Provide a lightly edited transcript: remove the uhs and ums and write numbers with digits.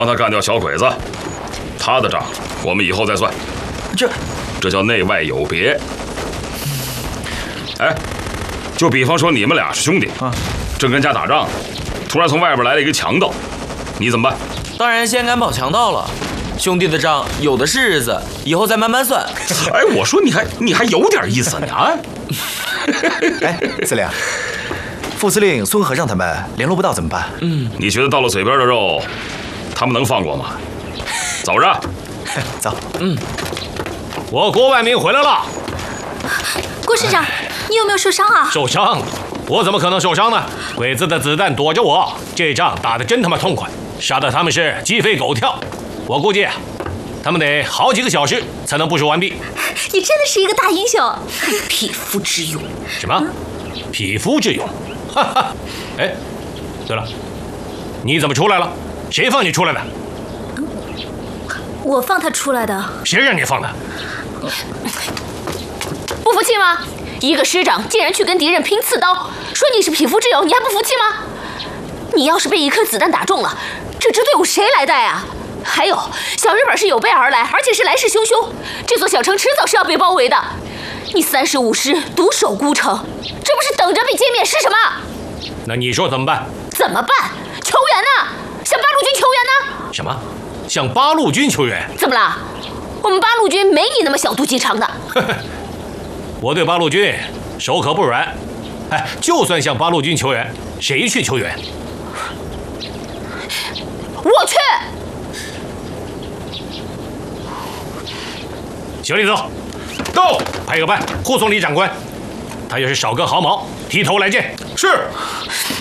让他干掉小鬼子，他的账我们以后再算。这叫内外有别。哎，就比方说你们俩是兄弟啊，正跟家打仗，突然从外边来了一个强盗，你怎么办？ 当然先赶跑强盗了。兄弟的账有的是日子，以后再慢慢算。 哎，我说你还有点意思呢啊！ 哎，司令，副司令孙和尚他们联络不到怎么办？ 你觉得到了嘴边的肉，他们能放过吗？走着， 走。 我郭万明回来了。 郭师长，你有没有受伤啊？ 受伤了？我怎么可能受伤呢？鬼子的子弹躲着我，这仗打得真他妈痛快，杀得他们是鸡飞狗跳。我估计他们得好几个小时才能部署完毕。 你真的是一个大英雄，匹夫之勇。 什么？匹夫之勇？哈哈！哎，对了，你怎么出来了？谁放你出来的？ 我放他出来的。 谁让你放的？ 不服气吗？一个师长竟然去跟敌人拼刺刀，说你是匹夫之勇，你还不服气吗？你要是被一颗子弹打中了，这支队伍谁来带啊？还有，小日本是有备而来，而且是来势汹汹，这座小城迟早是要被包围的。你35师独守孤城，这不是等着被歼灭是什么？ 那你说怎么办？ 怎么办？求援呢？向八路军求援呢？ 什么？向八路军求援？ 怎么了？我们八路军没你那么小肚鸡肠的。 我对八路军手可不软。哎，就算向八路军求援，谁去求援？ 我去。 小李子，到，派个班护送李长官。他要是少根毫毛，提头来见。 是。